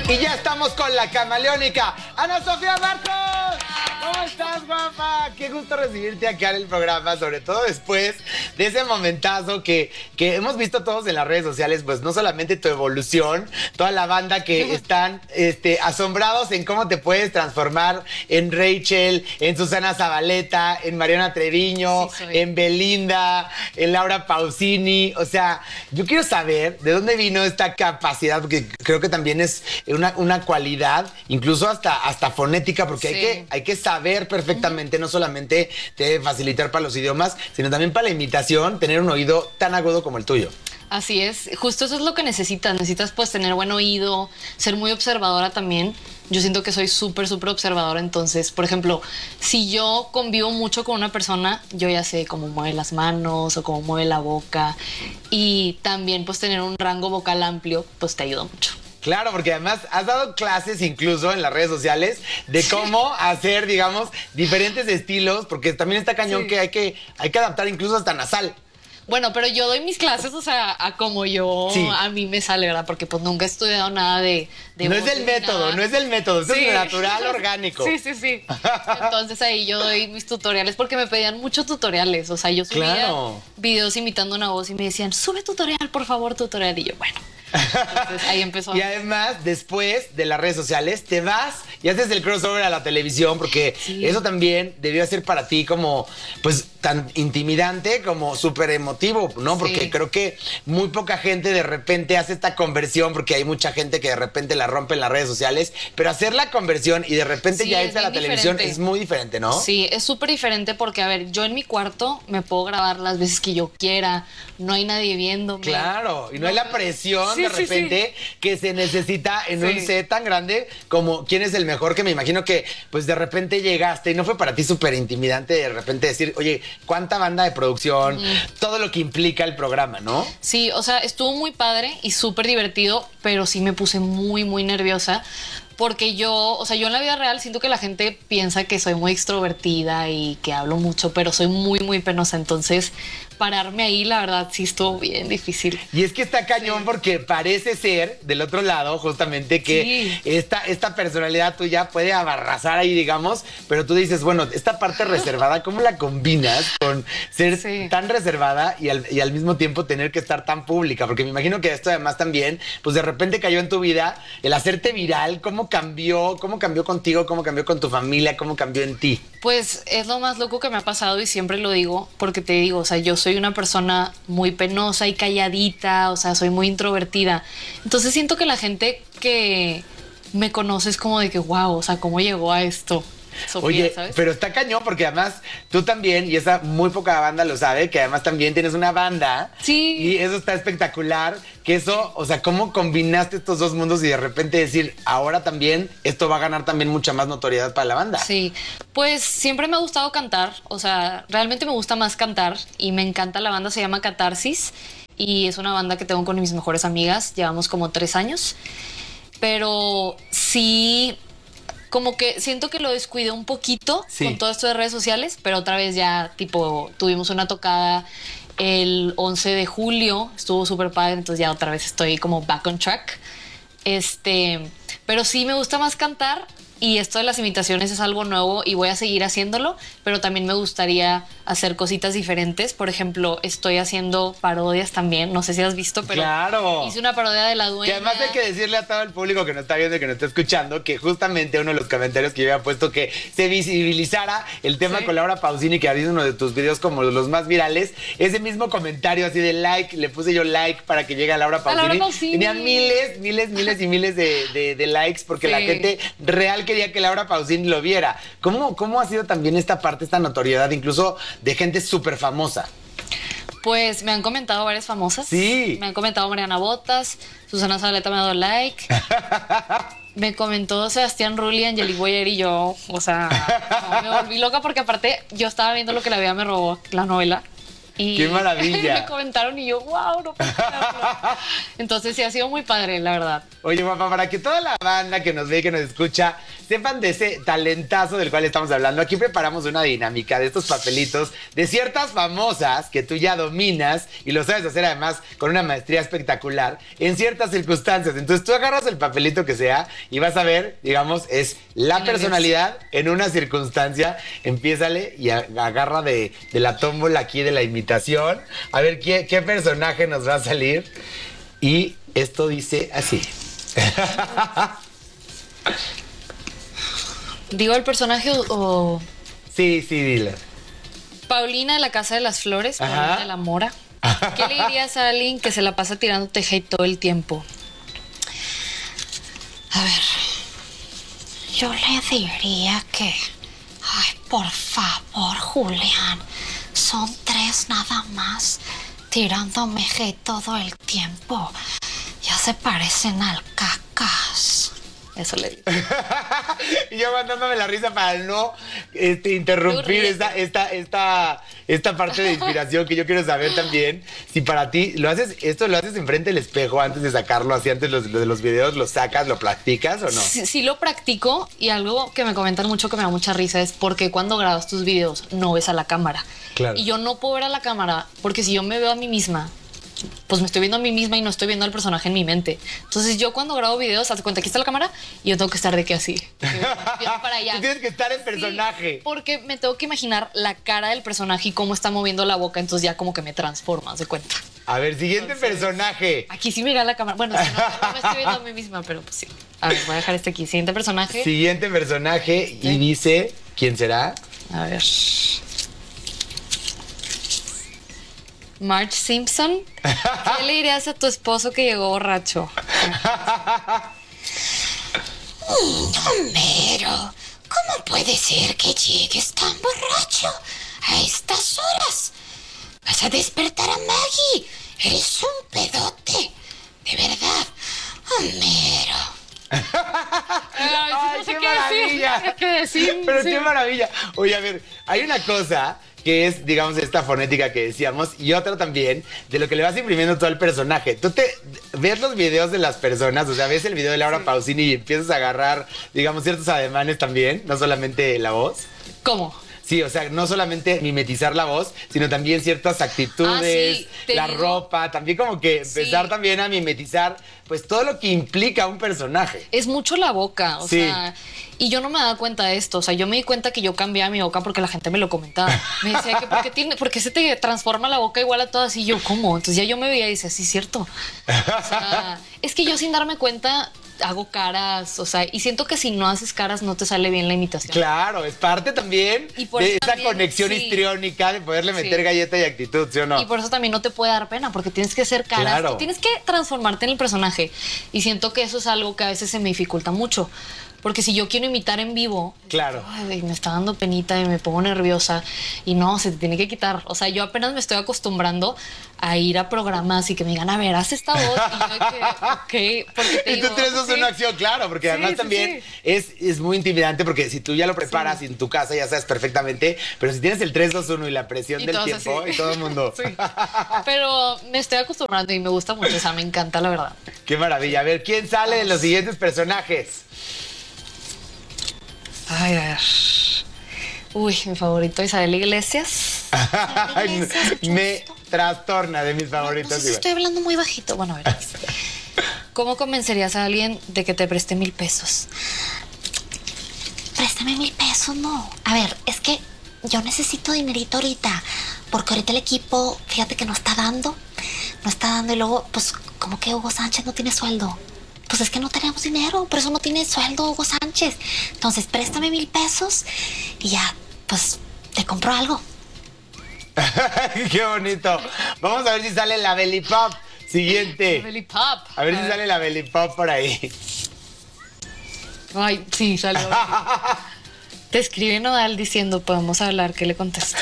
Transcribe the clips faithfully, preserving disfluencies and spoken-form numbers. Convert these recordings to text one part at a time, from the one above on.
Y ya estamos con la camaleónica Ana Sofía Marcos. ¿Cómo estás, guapa? Qué gusto recibirte acá en el programa, sobre todo después de ese momentazo que, que hemos visto todos en las redes sociales, pues no solamente tu evolución, toda la banda que están este, asombrados en cómo te puedes transformar en Rachel, en Susana Zabaleta, en Mariana Treviño, sí, en Belinda, en Laura Pausini. O sea, yo quiero saber de dónde vino esta capacidad, porque creo que también es una, una cualidad, incluso hasta, hasta fonética, porque sí. hay que, hay que saber perfectamente, uh-huh. no solamente te debe facilitar para los idiomas, sino también para la imitación, tener un oído tan agudo como el tuyo. Así es, justo eso es lo que necesitas, necesitas pues tener buen oído, ser muy observadora también. Yo siento que soy súper, súper observadora, entonces, por ejemplo, si yo convivo mucho con una persona, yo ya sé cómo mueve las manos o cómo mueve la boca, y también pues tener un rango vocal amplio, pues te ayuda mucho. Claro, porque además has dado clases incluso en las redes sociales de cómo hacer, digamos, diferentes estilos, porque también está cañón sí. que hay que hay que adaptar incluso hasta nasal. Bueno, pero yo doy mis clases, o sea, a como yo, sí. a mí me sale, ¿verdad? Porque pues nunca he estudiado nada de... de no es el método, nada. no es el método, sí. es natural, orgánico. Sí, sí, sí. Entonces ahí yo doy mis tutoriales porque me pedían muchos tutoriales, o sea, yo subía claro. videos imitando una voz y me decían, sube tutorial, por favor, tutorial, y yo, bueno... Entonces ahí empezó. Y además, después de las redes sociales, te vas y haces el crossover a la televisión, porque sí. eso también debió ser para ti como, pues, tan intimidante como súper emotivo, ¿no? Porque sí. creo que muy poca gente de repente hace esta conversión, porque hay mucha gente que de repente la rompe en las redes sociales, pero hacer la conversión y de repente sí, ya irse a la diferente. televisión es muy diferente, ¿no? Sí, es súper diferente porque, a ver, yo en mi cuarto me puedo grabar las veces que yo quiera, no hay nadie viéndome. Claro, y no, no hay la presión sí, de repente sí, sí. que se necesita en sí. un set tan grande como quién es el mejor, que me imagino que pues de repente llegaste y no fue para ti súper intimidante de repente decir, oye, cuánta banda de producción, mm. todo lo que implica el programa, ¿no? Sí, o sea, estuvo muy padre y súper divertido, pero sí me puse muy, muy nerviosa. Porque yo, o sea, yo en la vida real siento que la gente piensa que soy muy extrovertida y que hablo mucho, pero soy muy, muy penosa. Entonces, pararme ahí, la verdad, sí estuvo bien difícil. Y es que está cañón sí. porque parece ser, del otro lado, justamente, que sí. esta, esta personalidad tuya puede abarrasar ahí, digamos, pero tú dices, bueno, esta parte reservada, ¿cómo la combinas con ser sí. tan reservada y al, y al mismo tiempo tener que estar tan pública? Porque me imagino que esto además también, pues de repente cayó en tu vida el hacerte viral. ¿Cómo cambió? ¿Cómo cambió contigo? ¿Cómo cambió con tu familia? ¿Cómo cambió en ti? Pues es lo más loco que me ha pasado y siempre lo digo porque te digo, o sea, yo soy una persona muy penosa y calladita, o sea, soy muy introvertida. Entonces siento que la gente que me conoce es como de que, wow, o sea, ¿cómo llegó a esto? Sofía, Oye, ¿sabes? Pero está cañón porque además tú también, y esa muy poca banda lo sabe, que además también tienes una banda. Sí. Y eso está espectacular, que eso, o sea, ¿cómo combinaste estos dos mundos y de repente decir, ahora también esto va a ganar también mucha más notoriedad para la banda? Sí, pues siempre me ha gustado cantar, o sea, realmente me gusta más cantar y me encanta la banda, se llama Catarsis y es una banda que tengo con mis mejores amigas, llevamos como tres años, pero sí... Como que siento que lo descuidé un poquito sí. con todo esto de redes sociales, pero otra vez ya, tipo, tuvimos una tocada el once de julio, estuvo súper padre, entonces ya otra vez estoy como back on track. Este, pero sí me gusta más cantar y esto de las imitaciones es algo nuevo y voy a seguir haciéndolo, pero también me gustaría hacer cositas diferentes. Por ejemplo, estoy haciendo parodias también, no sé si has visto, pero claro. hice una parodia de La Dueña. Que además hay que decirle a todo el público que nos está viendo y que nos está escuchando que justamente uno de los comentarios que yo había puesto que se visibilizara el tema sí. con Laura Pausini, que ha sido uno de tus videos como los más virales, ese mismo comentario así de like, le puse yo like para que llegue a Laura Pausini. A Laura Pausini. Tenían miles, miles, miles y miles de, de, de likes porque sí. la gente real quería que Laura Pausini lo viera. ¿Cómo, cómo ha sido también esta parte, esta notoriedad, incluso de gente súper famosa? Pues me han comentado varias famosas. Sí. Me han comentado Mariana Botas, Susana Zabaleta me ha dado like. Me comentó Sebastián Rulli, Angelique Boyer y yo, o sea, no, me volví loca porque aparte yo estaba viendo Lo que la vida me robó, la novela. Y ¡Qué maravilla! me comentaron y yo, wow, no puedo creerlo. Entonces sí, ha sido muy padre, la verdad. Oye, guapa, para que toda la banda que nos ve y que nos escucha sepan de ese talentazo del cual estamos hablando, aquí preparamos una dinámica de estos papelitos de ciertas famosas que tú ya dominas y lo sabes hacer además con una maestría espectacular en ciertas circunstancias. Entonces tú agarras el papelito que sea y vas a ver, digamos, es la personalidad en una circunstancia. Empiézale y agarra de, de la tómbola aquí de la imitación. A ver qué, qué personaje nos va a salir. Y esto dice así. ¿Digo el personaje o...? o... Sí, sí, dile. Paulina de la Casa de las Flores, Ajá. Paulina de la Mora. ¿Qué le dirías a alguien que se la pasa tirándote hate todo el tiempo? A ver... Yo le diría que... Ay, por favor, Julián. Son tres nada más. Tirándome hate todo el tiempo. Ya se parecen al cacas. Eso le digo. Y yo mandándome la risa para no este, interrumpir esta, esta, esta, esta parte de inspiración que yo quiero saber también. Si para ti lo haces, esto lo haces enfrente del espejo antes de sacarlo, así antes de los, de los videos, lo sacas, lo practicas o no. Sí, sí lo practico y algo que me comentan mucho que me da mucha risa es porque cuando grabas tus videos no ves a la cámara. Claro. Y yo no puedo ver a la cámara porque si yo me veo a mí misma, pues me estoy viendo a mí misma y no estoy viendo al personaje en mi mente. Entonces yo cuando grabo videos, haz de cuenta, aquí está la cámara y yo tengo que estar de que así, viendo para allá. Tú tienes que estar en personaje. Sí, porque me tengo que imaginar la cara del personaje y cómo está moviendo la boca, entonces ya como que me transforma, haz de cuenta. A ver, siguiente Entonces, personaje. Aquí sí mira la cámara. Bueno, si no, no me estoy viendo a mí misma, pero pues sí. A ver, voy a dejar este aquí. Siguiente personaje. Siguiente personaje y Sí. dice, ¿quién será? A ver. Marge Simpson. ¿Qué le dirías a tu esposo que llegó borracho? Homero, ¿cómo puede ser que llegues tan borracho a estas horas? Vas a despertar a Maggie. Eres un pedote. De verdad, Homero. Ay, ¡Ay, no sé qué qué decir. maravilla! No sé qué decir. Pero Sí. qué maravilla. Oye, a ver, hay una cosa que es, digamos, esta fonética que decíamos, y otra también, de lo que le vas imprimiendo todo al personaje. Tú te ves los videos de las personas, o sea, ves el video de Laura Pausini y empiezas a agarrar, digamos, ciertos ademanes también, no solamente la voz. ¿Cómo? Sí, o sea, no solamente mimetizar la voz, sino también ciertas actitudes, Ah, sí, te la digo. ropa, también como que empezar Sí. también a mimetizar, pues, todo lo que implica un personaje. Es mucho la boca, o Sí. sea, y yo no me daba cuenta de esto, o sea, yo me di cuenta que yo cambiaba mi boca porque la gente me lo comentaba. Me decía que, ¿por qué, tiene, ¿por qué se te transforma la boca igual a todas? Y yo, ¿cómo? Entonces ya yo me veía y decía, sí, cierto. O sea, es que yo sin darme cuenta hago caras, o sea, y siento que si no haces caras no te sale bien la imitación. Claro, es parte también Y por de eso esa también, conexión sí. histriónica de poderle meter Sí. galleta y actitud, ¿sí o no? Y por eso también no te puede dar pena, porque tienes que hacer caras, Claro. tú tienes que transformarte en el personaje. Y siento que eso es algo que a veces se me dificulta mucho. Porque si yo quiero imitar en vivo, Claro. ay, me está dando penita y me pongo nerviosa. Y no, se te tiene que quitar. O sea, yo apenas me estoy acostumbrando a ir a programas y que me digan, a ver, haz esta voz. Y yo de que, ok, porque te Y digo, tú tienes sí. una acción, claro, porque Sí, además sí, también sí. Es, es muy intimidante porque si tú ya lo preparas en tu casa ya sabes perfectamente, pero si tienes el tres, dos, uno y la presión Y del todos tiempo así. y todo el mundo. Sí. Pero me estoy acostumbrando y me gusta mucho, o sea, me encanta, la verdad. Qué maravilla. A ver, ¿quién sale de los siguientes personajes? Ay, a ver. Uy, mi favorito, Isabel Iglesias. Ay, Iglesias, me justo. trastorna de mis No favoritos. sé si igual. estoy hablando muy bajito. Bueno, a ver. ¿Cómo convencerías a alguien de que te preste mil pesos? Préstame mil pesos, no. A ver, es que yo necesito dinerito ahorita. Porque ahorita el equipo, fíjate que no está dando. No está dando y luego, pues, como que Hugo Sánchez no tiene sueldo. Pues es que no tenemos dinero, por eso no tiene sueldo Hugo Sánchez. Entonces, préstame mil pesos y ya, pues, te compro algo. Qué bonito. Vamos a ver si sale la belly pop. Siguiente. Belly Pop. A ver si sale la belly pop por ahí. Ay, sí, salió. Te escribe Nodal diciendo, podemos hablar, ¿qué le contestas?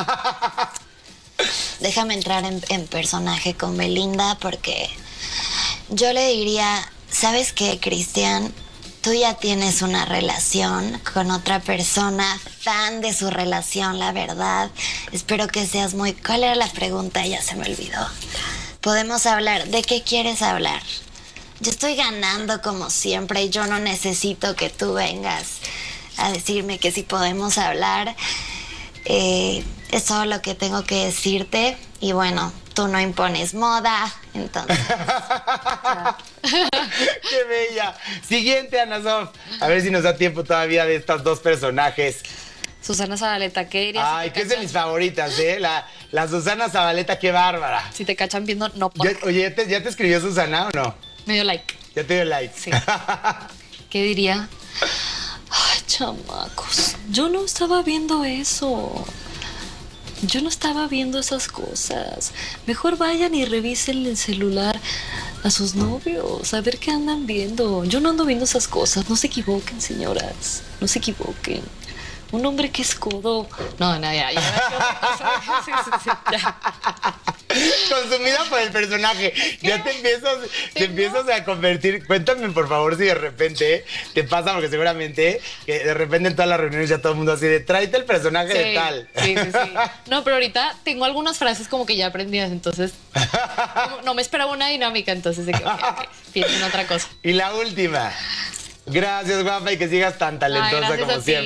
Déjame entrar en, en personaje con Belinda porque yo le diría, ¿sabes qué, Cristian? tú ya tienes una relación con otra persona, fan de su relación, la verdad. Espero que seas muy... ¿Cuál era la pregunta? Ya se me olvidó. Podemos hablar. ¿De qué quieres hablar? Yo estoy ganando como siempre y yo no necesito que tú vengas a decirme que si podemos hablar. Eh, es todo lo que tengo que decirte. Y bueno, tú no impones moda, entonces... ¡Qué bella! Siguiente, Ana Sof. A ver si nos da tiempo todavía de estos dos personajes. Susana Zabaleta, ¿qué dirías? Ay, si que te es de cachan- mis favoritas, ¿eh? La, la Susana Zabaleta, qué bárbara. Si te cachan viendo, no Ya- por... oye, ¿ya te, ya te escribió Susana o no? Medio like. Ya te dio like. Sí. ¿Qué diría? Ay, chamacos, yo no estaba viendo eso. Yo no estaba viendo esas cosas. Mejor vayan y revisen el celular a sus novios, a ver qué andan viendo. Yo no ando viendo esas cosas. No se equivoquen, señoras. No se equivoquen. Un hombre que es codo. No, no, ya, ya. Sí, sí, sí, ya. Consumida por el personaje. Ya te empiezas, te empiezas a convertir. Cuéntame, por favor, si de repente te pasa, porque seguramente que de repente en todas las reuniones ya todo el mundo así de tráete el personaje de tal. Sí, sí, sí. No, pero ahorita tengo algunas frases como que ya aprendidas, entonces como no me esperaba una dinámica, entonces de que ok, ok, pienso en otra cosa. Y la última. Gracias, guapa, y que sigas tan talentosa Ay, gracias como a ti. siempre.